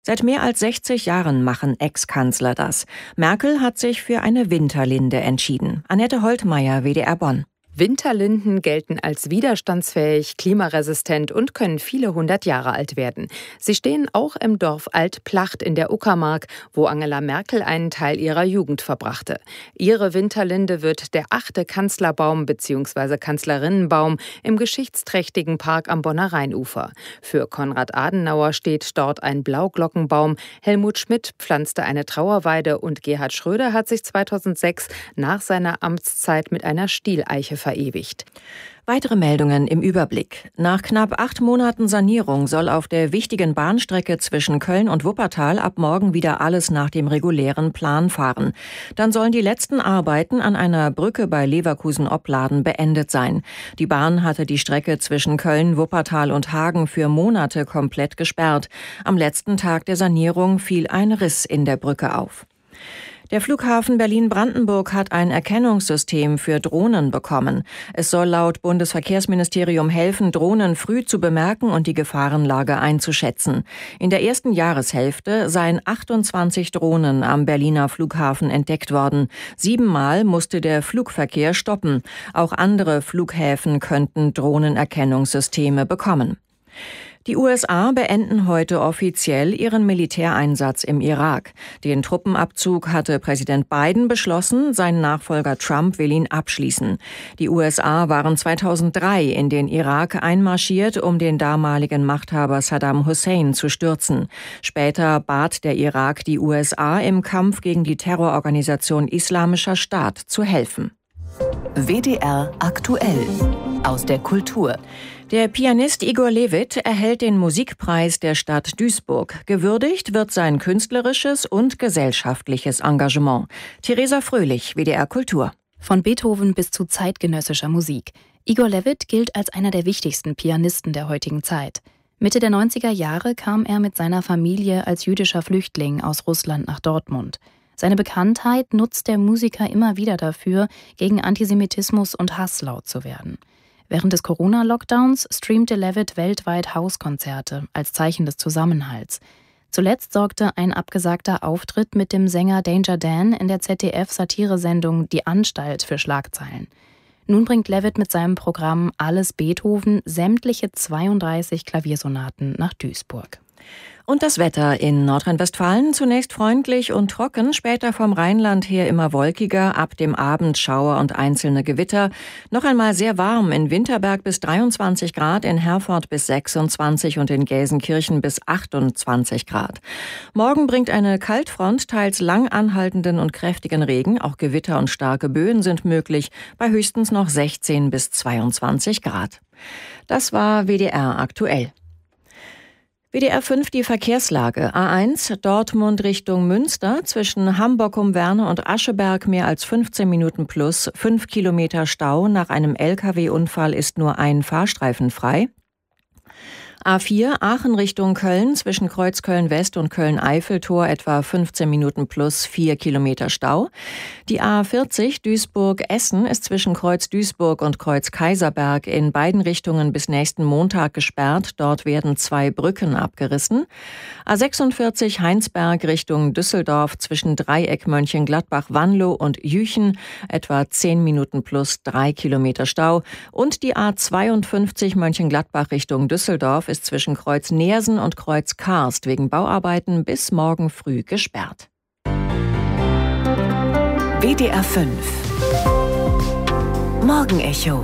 Seit mehr als 60 Jahren machen Ex-Kanzler das. Merkel hat sich für eine Winterlinde entschieden. Annette Holtmeier, WDR Bonn. Winterlinden gelten als widerstandsfähig, klimaresistent und können viele hundert Jahre alt werden. Sie stehen auch im Dorf Alt-Placht in der Uckermark, wo Angela Merkel einen Teil ihrer Jugend verbrachte. Ihre Winterlinde wird der 8. Kanzlerbaum bzw. Kanzlerinnenbaum im geschichtsträchtigen Park am Bonner Rheinufer. Für Konrad Adenauer steht dort ein Blauglockenbaum, Helmut Schmidt pflanzte eine Trauerweide und Gerhard Schröder hat sich 2006 nach seiner Amtszeit mit einer Stieleiche verewigt. Weitere Meldungen im Überblick. Nach knapp 8 Monaten Sanierung soll auf der wichtigen Bahnstrecke zwischen Köln und Wuppertal ab morgen wieder alles nach dem regulären Plan fahren. Dann sollen die letzten Arbeiten an einer Brücke bei Leverkusen-Opladen beendet sein. Die Bahn hatte die Strecke zwischen Köln, Wuppertal und Hagen für Monate komplett gesperrt. Am letzten Tag der Sanierung fiel ein Riss in der Brücke auf. Der Flughafen Berlin-Brandenburg hat ein Erkennungssystem für Drohnen bekommen. Es soll laut Bundesverkehrsministerium helfen, Drohnen früh zu bemerken und die Gefahrenlage einzuschätzen. In der ersten Jahreshälfte seien 28 Drohnen am Berliner Flughafen entdeckt worden. 7-mal musste der Flugverkehr stoppen. Auch andere Flughäfen könnten Drohnenerkennungssysteme bekommen. Die USA beenden heute offiziell ihren Militäreinsatz im Irak. Den Truppenabzug hatte Präsident Biden beschlossen, sein Nachfolger Trump will ihn abschließen. Die USA waren 2003 in den Irak einmarschiert, um den damaligen Machthaber Saddam Hussein zu stürzen. Später bat der Irak die USA im Kampf gegen die Terrororganisation Islamischer Staat zu helfen. WDR aktuell aus der Kultur. Der Pianist Igor Levit erhält den Musikpreis der Stadt Duisburg. Gewürdigt wird sein künstlerisches und gesellschaftliches Engagement. Theresa Fröhlich, WDR Kultur. Von Beethoven bis zu zeitgenössischer Musik. Igor Levit gilt als einer der wichtigsten Pianisten der heutigen Zeit. Mitte der 90er Jahre kam er mit seiner Familie als jüdischer Flüchtling aus Russland nach Dortmund. Seine Bekanntheit nutzt der Musiker immer wieder dafür, gegen Antisemitismus und Hass laut zu werden. Während des Corona-Lockdowns streamte Levit weltweit Hauskonzerte als Zeichen des Zusammenhalts. Zuletzt sorgte ein abgesagter Auftritt mit dem Sänger Danger Dan in der ZDF-Satiresendung Die Anstalt für Schlagzeilen. Nun bringt Levit mit seinem Programm Alles Beethoven sämtliche 32 Klaviersonaten nach Duisburg. Und das Wetter in Nordrhein-Westfalen zunächst freundlich und trocken, später vom Rheinland her immer wolkiger, ab dem Abend Schauer und einzelne Gewitter. Noch einmal sehr warm, in Winterberg bis 23 Grad, in Herford bis 26 und in Gelsenkirchen bis 28 Grad. Morgen bringt eine Kaltfront teils lang anhaltenden und kräftigen Regen, auch Gewitter und starke Böen sind möglich, bei höchstens noch 16 bis 22 Grad. Das war WDR aktuell. WDR 5 die Verkehrslage. A1 Dortmund Richtung Münster zwischen Hamburg um Werne und Ascheberg mehr als 15 Minuten plus 5 Kilometer Stau. Nach einem LKW-Unfall ist nur ein Fahrstreifen frei. A4 Aachen Richtung Köln zwischen Kreuzköln-West und Köln-Eiffeltor etwa 15 Minuten plus 4 Kilometer Stau. Die A40 Duisburg-Essen ist zwischen Kreuz Duisburg und Kreuz Kaiserberg in beiden Richtungen bis nächsten Montag gesperrt. Dort werden 2 Brücken abgerissen. A46 Heinsberg Richtung Düsseldorf zwischen Dreieck Mönchengladbach-Wanlo und Jüchen etwa 10 Minuten plus 3 Kilometer Stau. Und die A52 Mönchengladbach Richtung Düsseldorf ist zwischen Kreuz Neersen und Kreuz Karst wegen Bauarbeiten bis morgen früh gesperrt. WDR 5 Morgenecho.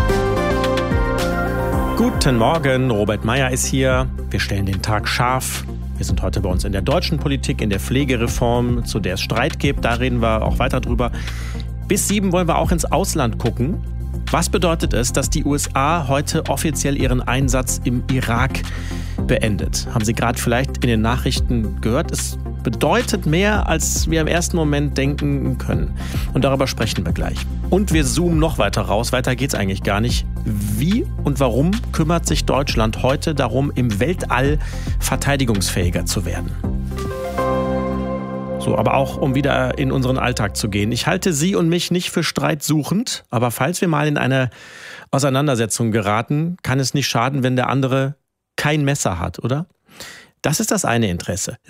Guten Morgen, Robert Meyer ist hier. Wir stellen den Tag scharf. Wir sind heute bei uns in der deutschen Politik, in der Pflegereform, zu der es Streit gibt. Da reden wir auch weiter drüber. Bis 7 wollen wir auch ins Ausland gucken. Was bedeutet es, dass die USA heute offiziell ihren Einsatz im Irak beendet? Haben Sie gerade vielleicht in den Nachrichten gehört? Es bedeutet mehr, als wir im ersten Moment denken können. Und darüber sprechen wir gleich. Und wir zoomen noch weiter raus. Weiter geht's eigentlich gar nicht. Wie und warum kümmert sich Deutschland heute darum, im Weltall verteidigungsfähiger zu werden? So, aber auch, um wieder in unseren Alltag zu gehen. Ich halte Sie und mich nicht für streitsuchend, aber falls wir mal in eine Auseinandersetzung geraten, kann es nicht schaden, wenn der andere kein Messer hat, oder? Das ist das eine Interesse.